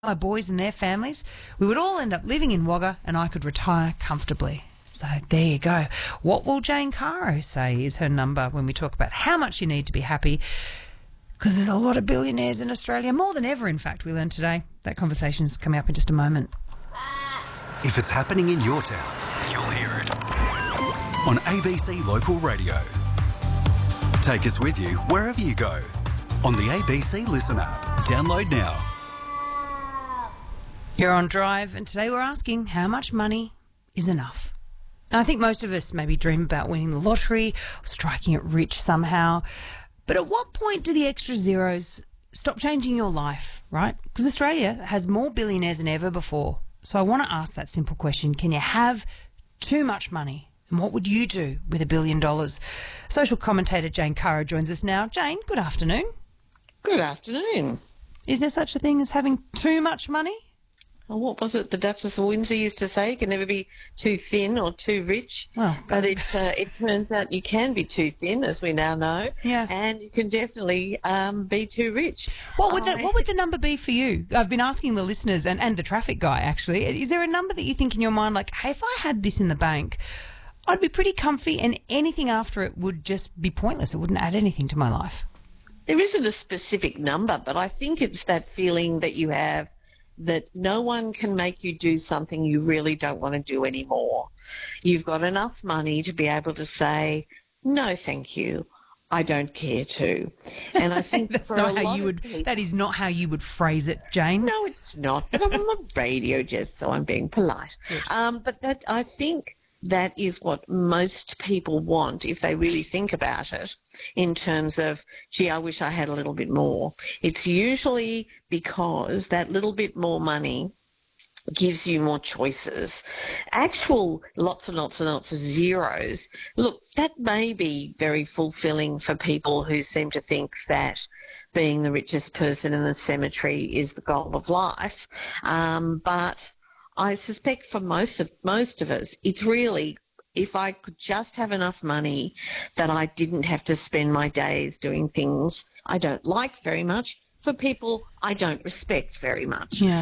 my boys and their families, we would all end up living in Wagga and I could retire comfortably. So there you go. What will Jane Caro say is her number when we talk about how much you need to be happy? Because there's a lot of billionaires in Australia, more than ever, in fact, we learned today. That conversation's coming up in just a moment. If it's happening in your town, you'll hear it on ABC Local Radio. Take us with you wherever you go on the ABC Listen app. Download now. You're on Drive, and today we're asking how much money is enough. And I think most of us maybe dream about winning the lottery, striking it rich somehow. But at what point do the extra zeros stop changing your life, right? Because Australia has more billionaires than ever before. So I want to ask that simple question. Can you have too much money? And what would you do with $1 billion? Social commentator Jane Caro joins us now. Jane, good afternoon. Good afternoon. Is there such a thing as having too much money? Well, what was it the Duchess of Windsor used to say? You can never be too thin or too rich. Well, but it turns out you can be too thin, as we now know. Yeah. And you can definitely be too rich. What would the number be for you? I've been asking the listeners and the traffic guy, actually. Is there a number that you think in your mind, like, hey, if I had this in the bank, I'd be pretty comfy and anything after it would just be pointless. It wouldn't add anything to my life. There isn't a specific number, but I think it's that feeling that you have that no one can make you do something you really don't want to do anymore. You've got enough money to be able to say, no, thank you, I don't care to. And I think that is not how you would phrase it, Jane. No, it's not, but I'm on the radio, Jess, so I'm being polite. But that, I think that is what most people want if they really think about it in terms of, gee, I wish I had a little bit more. It's usually because that little bit more money gives you more choices. Actual lots and lots and lots of zeros, look, that may be very fulfilling for people who seem to think that being the richest person in the cemetery is the goal of life. But I suspect for most of us, it's really, if I could just have enough money that I didn't have to spend my days doing things I don't like very much for people I don't respect very much. Yeah.